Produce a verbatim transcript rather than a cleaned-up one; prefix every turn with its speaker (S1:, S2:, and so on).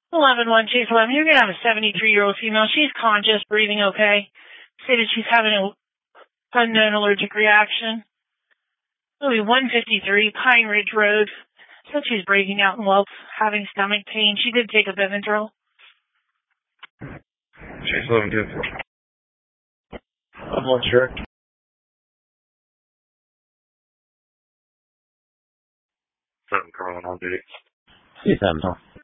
S1: eleven one, Chase eleven. You're going to have a seventy-three-year-old female. She's conscious, breathing okay. Say that she's having an unknown allergic reaction. It'll be one fifty-three, Pine Ridge Road. Said she's breaking out in welts, having stomach pain. She did take a Benadryl.
S2: Chase eleven, good. I'm not sure. Something going on, dude.
S3: See something.